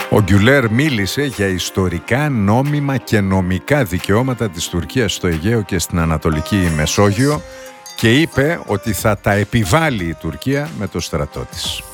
Ο Γκιουλέρ μίλησε για ιστορικά, νόμιμα και νομικά δικαιώματα της Τουρκίας στο Αιγαίο και στην Ανατολική Μεσόγειο και είπε ότι θα τα επιβάλλει η Τουρκία με το στρατό της.